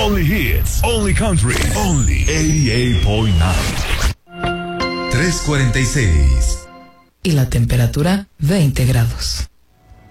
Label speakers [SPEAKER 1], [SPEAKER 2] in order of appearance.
[SPEAKER 1] Only hits, only country, only 88.9.
[SPEAKER 2] 3:46.
[SPEAKER 3] Y la temperatura 20 grados.